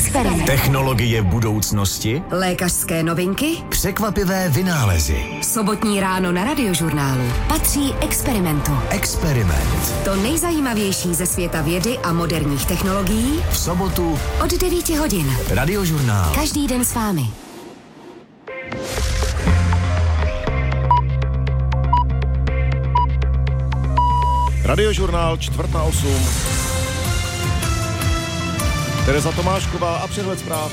Experiment. Technologie budoucnosti? Lékařské novinky? Překvapivé vynálezy. Sobotní ráno na Radiožurnálu patří Experimentu. Experiment. To nejzajímavější ze světa vědy a moderních technologií V sobotu od 9 hodin. Radiožurnál. Každý den s vámi. Radiožurnál 7:45. Tereza Tomášková a přehled zpráv.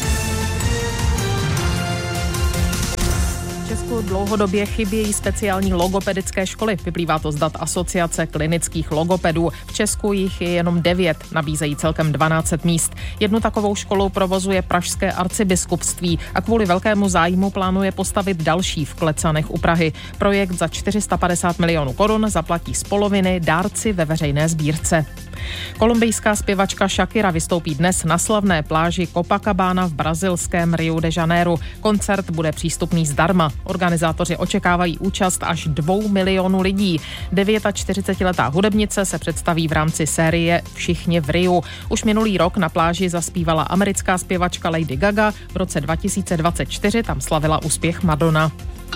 V Česku dlouhodobě chybějí speciální logopedické školy. Vyplývá to z dat Asociace klinických logopedů. V Česku jich je jenom 9, nabízejí celkem 12 míst. Jednu takovou školu provozuje Pražské arcibiskupství a kvůli velkému zájmu plánuje postavit další v Klecanech u Prahy. Projekt za 450 milionů korun zaplatí z poloviny dárci ve veřejné sbírce. Kolumbijská zpěvačka Shakira vystoupí dnes na slavné pláži Copacabana v brazilském Rio de Janeiro. Koncert bude přístupný zdarma. Organizátoři očekávají účast až 2 milionů lidí. 49letá hudebnice se představí v rámci série Všichni v Riu. Už minulý rok na pláži zaspívala americká zpěvačka Lady Gaga. V roce 2024 tam slavila úspěch Madonna.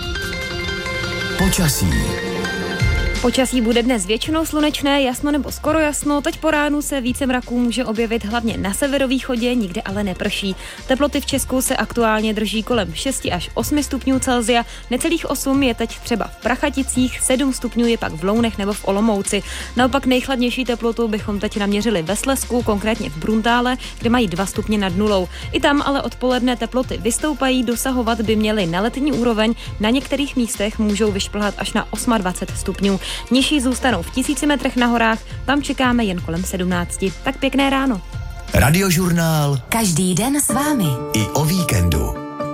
Počasí. Počasí bude dnes většinou slunečné, jasno nebo skoro jasno. Teď po ránu se více mraků může objevit hlavně na severovýchodě, nikde ale neprší. Teploty v Česku se aktuálně drží kolem 6 až 8 stupňů Celsia. Necelých 8 je teď třeba v Prachaticích, 7 stupňů je pak v Lounech nebo v Olomouci. Naopak nejchladnější teplotu bychom teď naměřili ve Slezsku, konkrétně v Bruntále, kde mají 2 stupně nad nulou. I tam ale odpoledne teploty vystoupají, dosahovat by měly na letní úroveň. Na některých místech můžou vyšplhat až na 28 stupňů. Nižší zůstanou v 1000 metrech na horách, tam čekáme jen kolem 17. Tak pěkné ráno. Radiožurnál. Každý den s vámi. I